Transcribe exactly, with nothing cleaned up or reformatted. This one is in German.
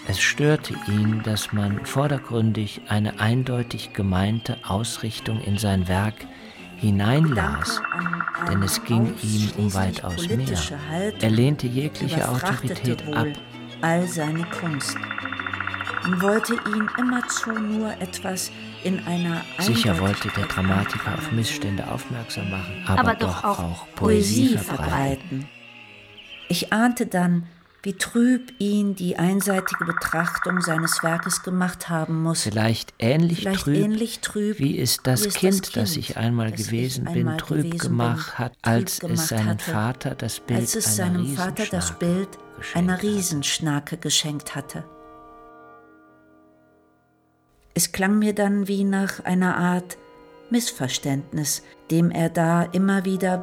Es störte ihn, dass man vordergründig eine eindeutig gemeinte Ausrichtung in sein Werk hineinlas, denn es ging ihm um weitaus mehr. Er lehnte jegliche Autorität ab. All seine Kunst. Man wollte ihn immerzu nur etwas in einer Sicher wollte der Dramatiker auf Missstände aufmerksam machen, aber, aber doch auch, auch Poesie Poesie verbreiten. verbreiten. Ich ahnte dann, wie trüb ihn die einseitige Betrachtung seines Werkes gemacht haben muss. Vielleicht ähnlich, Vielleicht trüb, ähnlich trüb, wie es das, wie es kind, das das ich einmal das gewesen ich bin, einmal trüb gewesen gemacht bin, hat, trüb als gemacht es seinem hatte, Vater das Bild als es einer seinem Vater das Riesenschnake Bild geschenkt einer hatte. Riesenschnake geschenkt hatte. Es klang mir dann wie nach einer Art Missverständnis, dem er da immer wieder